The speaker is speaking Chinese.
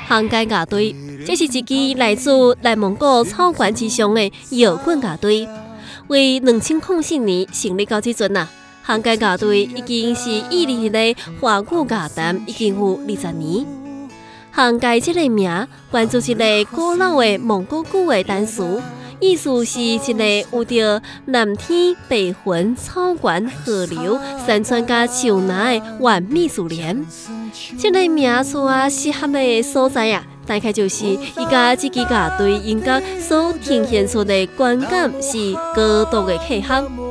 杭街乐队，这是一支来自内蒙古草原之上的摇滚乐队，为2004年成立到即阵啊。杭街乐队已经是屹立在华语乐坛已经有20年。杭街这个名源自一个古老的蒙古语的单词，意思是一个有着蓝天、白云、草原、河流、山川加树林的完美自然。这个名词适合的所在啊，大概就是伊甲这支乐队音乐所呈现出的观感是高度的契合。